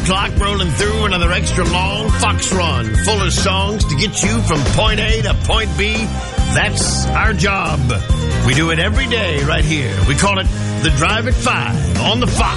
clock rolling through another extra long Fox run full of songs to get you from point A to point B. That's our job. We do it every day right here. We call it The Drive at 5 on the Fox.